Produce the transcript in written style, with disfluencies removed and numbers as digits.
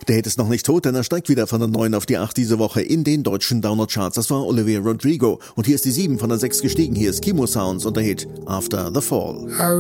Der Hit ist noch nicht tot, denn er steigt wieder von der 9 auf die 8 diese Woche in den deutschen Download-Charts. Das war Olivia Rodrigo. Und hier ist die 7 von der 6 gestiegen. Hier ist Kimo Sounds und der Hit After the Fall.